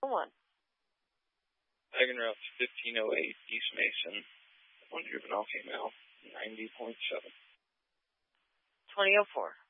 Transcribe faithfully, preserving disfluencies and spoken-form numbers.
one. Wagon route fifteen oh eight, East Mason. One juvenile female, ninety point seven. twenty oh four.